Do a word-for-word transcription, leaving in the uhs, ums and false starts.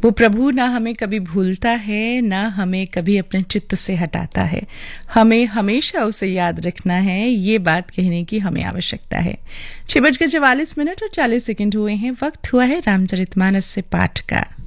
वो प्रभु ना हमें कभी भूलता है, ना हमें कभी अपने चित्त से हटाता है। हमें हमेशा उसे याद रखना है, ये बात कहने की हमें आवश्यकता है। छह बजकर चवालीस मिनट और चालीस सेकंड हुए हैं। वक्त हुआ है रामचरितमानस से पाठ का।